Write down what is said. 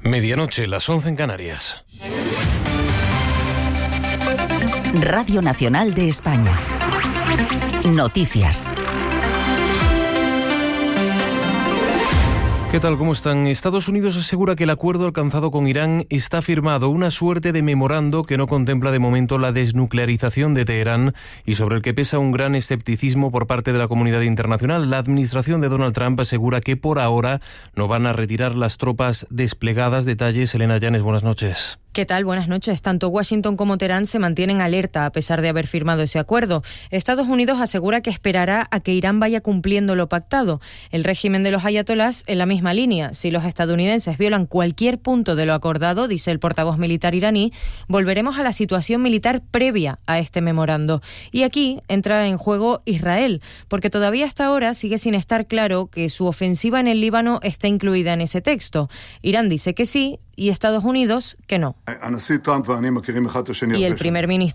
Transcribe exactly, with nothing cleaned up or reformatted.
Medianoche, las once en Canarias. Radio Nacional de España. Noticias. ¿Qué tal? ¿Cómo están? Estados Unidos asegura que el acuerdo alcanzado con Irán está firmado, una suerte de memorando que no contempla de momento la desnuclearización de Teherán y sobre el que pesa un gran escepticismo por parte de la comunidad internacional. La administración de Donald Trump asegura que por ahora no van a retirar las tropas desplegadas. Detalles, Elena Llanes, buenas noches. ¿Qué tal? Buenas noches. Tanto Washington como Teherán se mantienen alerta a pesar de haber firmado ese acuerdo. Estados Unidos asegura que esperará a que Irán vaya cumpliendo lo pactado. El régimen de los ayatolás en la misma línea. Si los estadounidenses violan cualquier punto de lo acordado, dice el portavoz militar iraní, volveremos a la situación militar previa a este memorando. Y aquí entra en juego Israel, porque todavía hasta ahora sigue sin estar claro que su ofensiva en el Líbano está incluida en ese texto. Irán dice que sí y Estados Unidos que no. Y el primer ministro